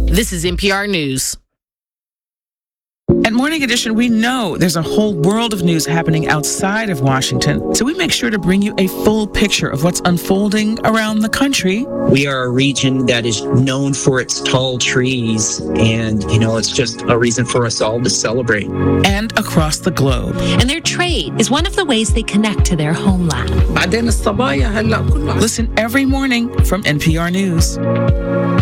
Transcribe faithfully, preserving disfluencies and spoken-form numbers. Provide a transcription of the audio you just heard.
This is N P R News. At Morning Edition, we know there's a whole world of news happening outside of Washington, so we make sure to bring you a full picture of what's unfolding around the country. We are a region that is known for its tall trees, and, you know, it's just a reason for us all to celebrate. And across the globe. And their trade is one of the ways they connect to their homeland. Listen every morning from N P R News.